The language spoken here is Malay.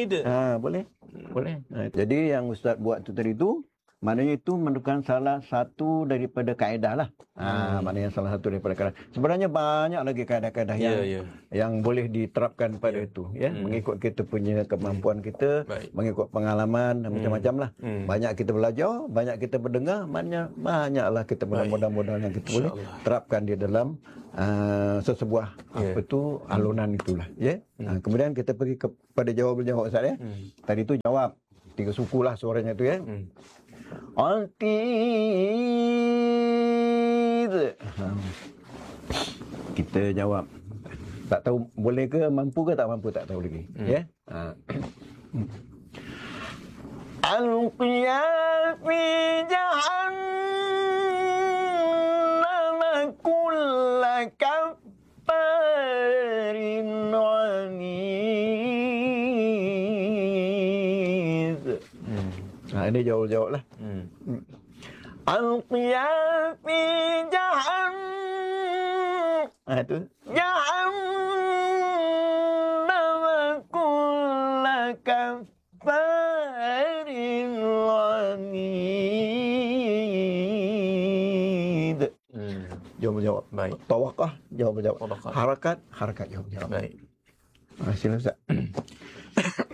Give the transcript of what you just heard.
Boleh. Boleh. Jadi yang Ustaz buat tu tadi tu, maknanya itu merupakan salah satu daripada kaedah lah. Maknanya salah satu daripada kaedah. Sebenarnya banyak lagi kaedah-kaedah yang boleh diterapkan pada itu. Mengikut kita punya kemampuan kita, mengikut pengalaman, macam-macam lah. Banyak kita belajar, banyak kita mendengar, banyaklah kita mudah-mudahan yang kita boleh terapkan di dalam sesebuah apa tu alunan itulah. Kemudian kita pergi kepada jawab-jawab Ustaz ya. Tadi tu jawab 3 suku lah suaranya tu ya. Kita jawab. Tak tahu boleh ke, mampu ke tak mampu, tak tahu lagi. Al-qiyam fi jahannam kulla kaffarin anid. Ini jawab-jawab lah. Al-qiyam fi jahannam. Itu. Jahannam kulla kaffarin anid. Jawab-jawab. Baik. Tawakah, jawab-jawab. Harakat, jawab-jawab. Baik. Sila Ustaz.